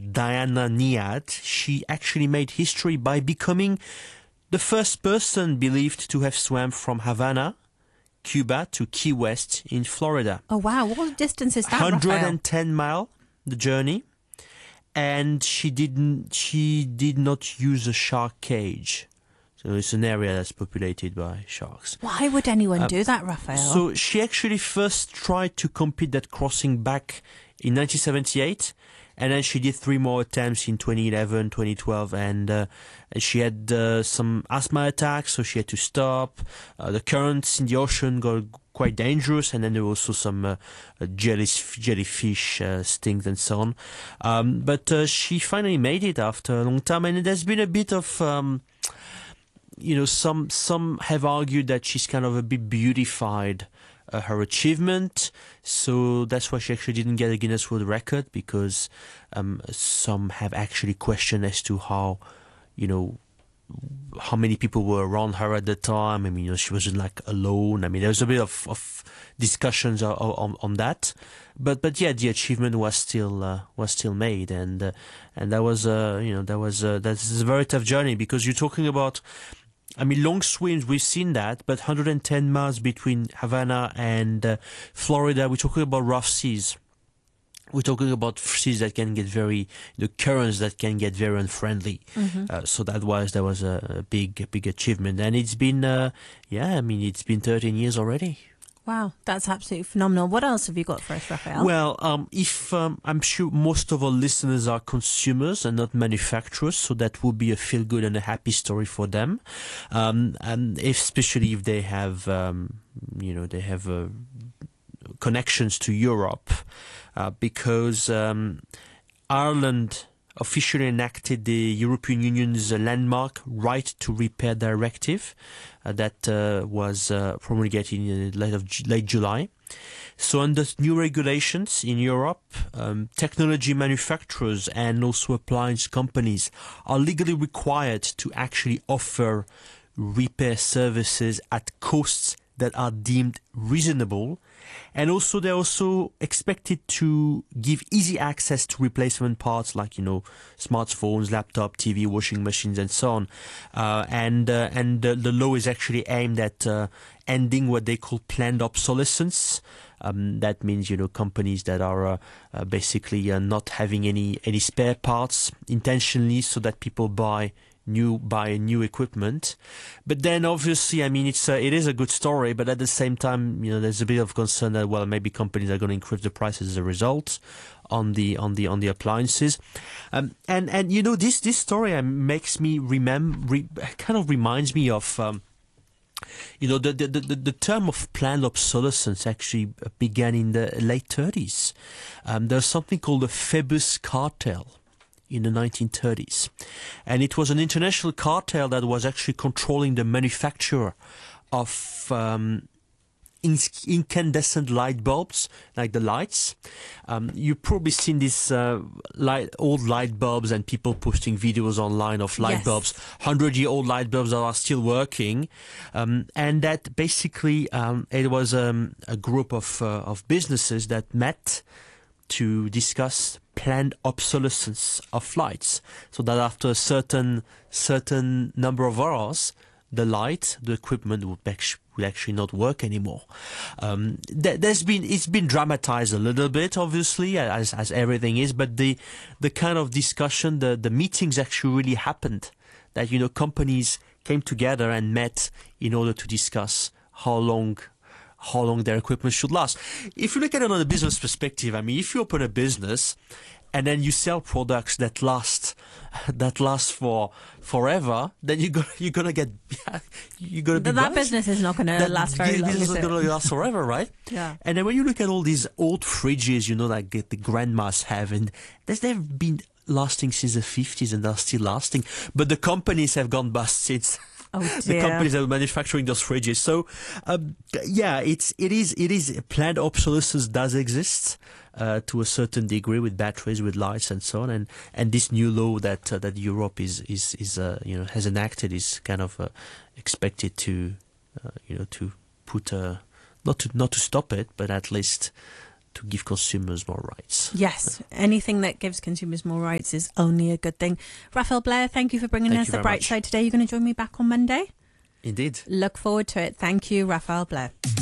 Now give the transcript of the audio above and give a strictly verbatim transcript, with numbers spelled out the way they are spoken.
Diana Niad, she actually made history by becoming the first person believed to have swam from Havana, Cuba, to Key West in Florida. Oh, wow. What distance is that, one hundred ten Raphael? mile, the journey. And she didn't, she did not use a shark cage. So it's an area that's populated by sharks. Why would anyone Um, do that, Raphael? So she actually first tried to complete that crossing back in nineteen seventy-eight, and then she did three more attempts in twenty eleven, twenty twelve, and uh, she had uh, some asthma attacks, so she had to stop. Uh, the currents in the ocean got quite dangerous, and then there were also some uh, uh, jellyf- jellyfish uh, stings and so on. Um, but uh, she finally made it after a long time, and there's been a bit of... Um, You know, some some have argued that she's kind of a bit beautified uh, her achievement, so that's why she actually didn't get a Guinness World Record, because um, some have actually questioned as to how, you know, how many people were around her at the time. I mean, you know, she wasn't like alone. I mean, there was a bit of, of discussions on, on, on that, but but yeah, the achievement was still uh, was still made, and uh, and that was uh, you know that was uh, that's a very tough journey, because you're talking about. I mean, long swims, we've seen that, but one hundred ten miles between Havana and uh, Florida, we're talking about rough seas. We're talking about seas that can get very, the currents that can get very unfriendly. Mm-hmm. Uh, so that was, that was a, a big, big achievement. And it's been, uh, yeah, I mean, it's been thirteen years already. Wow, that's absolutely phenomenal. What else have you got for us, Raphael? Well, um, if um, I'm sure most of our listeners are consumers and not manufacturers, so that will be a feel-good and a happy story for them, um, and especially if they have, um, you know, they have uh, connections to Europe, uh, because um, Ireland officially enacted the European Union's uh, landmark Right to Repair Directive uh, that uh, was uh, promulgated in uh, late, of, late July. So under new regulations in Europe, um, technology manufacturers and also appliance companies are legally required to actually offer repair services at costs that are deemed reasonable. And also, they're also expected to give easy access to replacement parts like, you know, smartphones, laptop, T V, washing machines, and so on. Uh, and uh, and uh, the law is actually aimed at uh, ending what they call planned obsolescence. Um, that means, you know, companies that are uh, uh, basically uh, not having any any spare parts intentionally, so that people buy new buy new equipment. But then obviously, I mean, it's a, it is a good story, but at the same time, you know, there's a bit of concern that, well, maybe companies are going to increase the prices as a result on the on the on the appliances. Um, and and you know, this this story um, makes me remember re, kind of reminds me of um, you know, the, the the the term of planned obsolescence actually began in the late thirties. Um, there's something called the Phoebus cartel in the nineteen thirties. And it was an international cartel that was actually controlling the manufacture of um, inc- incandescent light bulbs, like the lights. Um, you've probably seen these uh, light, old light bulbs and people posting videos online of light Yes. bulbs, hundred-year-old light bulbs that are still working. Um, and that basically, um, it was um, a group of, uh, of businesses that met to discuss planned obsolescence of lights, so that after a certain certain number of hours, the light, the equipment would actually, would actually not work anymore. Um, th- there's been it's been dramatized a little bit, obviously, as as everything is, but the the kind of discussion, the the meetings actually really happened. That, you know, companies came together and met in order to discuss how long. how long their equipment should last. If you look at it on a business perspective, I mean, if you open a business and then you sell products that last, that last for forever, then you're gonna, you're gonna get, you're gonna be That, that right. business is not going to last very long, Business is is it? gonna last forever, right? Yeah. And then when you look at all these old fridges, you know, like the, the grandmas have, and there's they've been lasting since the fifties and they're still lasting, but the companies have gone bust since. Oh, The dear. companies that are manufacturing those fridges. So, um, yeah, it's it is it is planned obsolescence does exist uh, to a certain degree with batteries, with lights, and so on. And and this new law that uh, that Europe is is is uh, you know has enacted is kind of uh, expected to uh, you know to put uh, not to not to stop it, but at least to give consumers more rights. Yes, anything that gives consumers more rights is only a good thing. Raphael Blair, thank you for bringing Thank us you the very bright much. side today. You're going to join me back on Monday? Indeed. Look forward to it. Thank you, Raphael Blair.